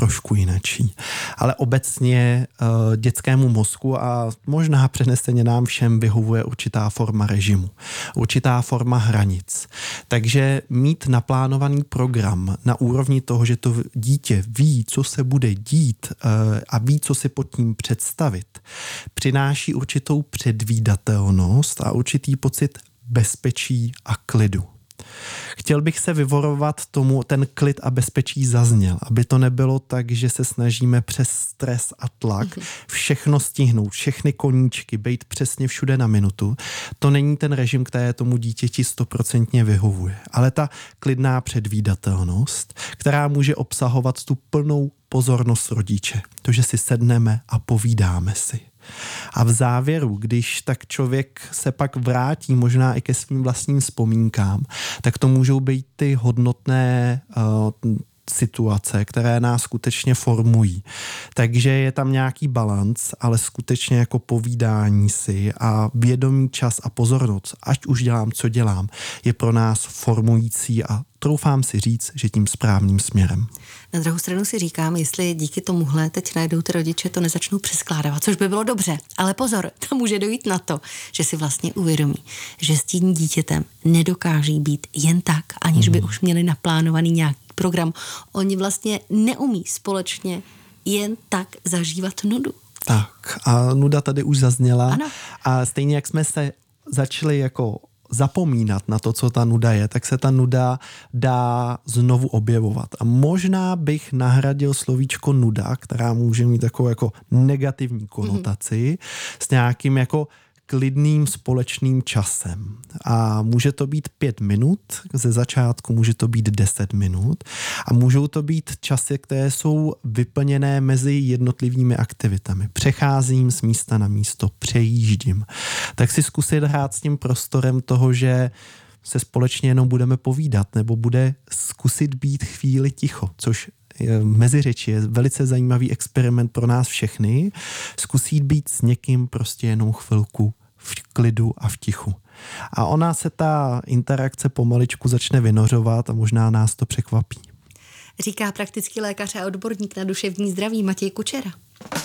trošku jinačí. Ale obecně dětskému mozku a možná přeneseně nám všem vyhovuje určitá forma režimu, určitá forma hranic. Takže mít naplánovaný program na úrovni toho, že to dítě ví, co se bude dít a ví, co si pod tím představit, přináší určitou předvídatelnost a určitý pocit bezpečí a klidu. Chtěl bych se vyvarovat tomu, ten klid a bezpečí zazněl, aby to nebylo tak, že se snažíme přes stres a tlak všechno stihnout, všechny koníčky, být přesně všude na minutu. To není ten režim, který tomu dítěti 100% vyhovuje. Ale ta klidná předvídatelnost, která může obsahovat tu plnou pozornost rodiče. To, že si sedneme a povídáme si. A v závěru, když tak člověk se pak vrátí možná i ke svým vlastním vzpomínkám, tak to můžou být ty hodnotné situace, které nás skutečně formují. Takže je tam nějaký balanc, ale skutečně jako povídání si a vědomý čas a pozornost, ať už dělám, co dělám, je pro nás formující a troufám si říct, že tím správným směrem. Na druhou stranu si říkám, jestli díky tomuhle teď najdou ty rodiče to nezačnou přeskládávat, což by bylo dobře. Ale pozor, tam může dojít na to, že si vlastně uvědomí, že s tím dítětem nedokáží být jen tak, aniž by už měli naplánovaný nějaký program. Oni vlastně neumí společně jen tak zažívat nudu. Tak a nuda tady už zazněla. Ano. A stejně jak jsme se začali jako zapomínat na to, co ta nuda je, tak se ta nuda dá znovu objevovat. A možná bych nahradil slovíčko nuda, která může mít takovou jako negativní konotaci, s nějakým jako klidným společným časem. A může to být 5 minut, ze začátku může to být 10 minut a můžou to být časy, které jsou vyplněné mezi jednotlivými aktivitami. Přecházím z místa na místo, přejíždím. Tak si zkusit hrát s tím prostorem toho, že se společně jenom budeme povídat nebo bude zkusit být chvíli ticho, což meziřeči je velice zajímavý experiment pro nás všechny. Zkusit být s někým prostě jenom chvilku v klidu a v tichu. A ona se ta interakce pomaličku začne vynořovat a možná nás to překvapí. Říká praktický lékař a odborník na duševní zdraví Matěj Kučera.